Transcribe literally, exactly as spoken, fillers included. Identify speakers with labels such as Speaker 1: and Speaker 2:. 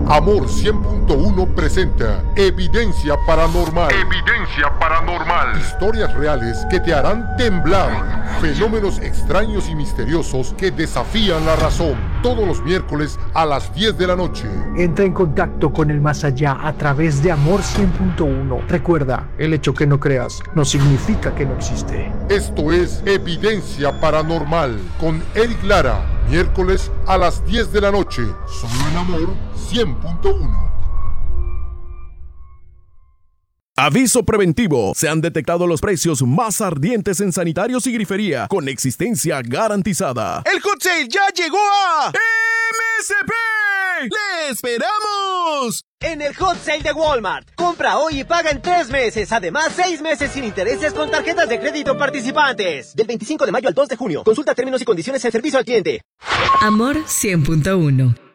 Speaker 1: Amor cien punto uno presenta Evidencia Paranormal. Evidencia Paranormal. Historias reales que te harán temblar. Fenómenos extraños y misteriosos que desafían la razón. Todos los miércoles a las diez de la noche.
Speaker 2: Entra en contacto con el más allá a través de Amor cien punto uno. Recuerda, el hecho que no creas no significa que no existe.
Speaker 1: Esto es Evidencia Paranormal con Eric Lara. Miércoles a las diez de la noche. Solo en Amor cien punto uno.
Speaker 3: Aviso preventivo. Se han detectado los precios más ardientes en sanitarios y grifería con existencia garantizada.
Speaker 4: ¡El Hot Sale ya llegó a M S P! ¡Le esperamos!
Speaker 5: En el Hot Sale de Walmart. Compra hoy y paga en tres meses. Además, seis meses sin intereses con tarjetas de crédito participantes. Del veinticinco de mayo al dos de junio. Consulta términos y condiciones en servicio al cliente.
Speaker 6: Amor cien punto uno.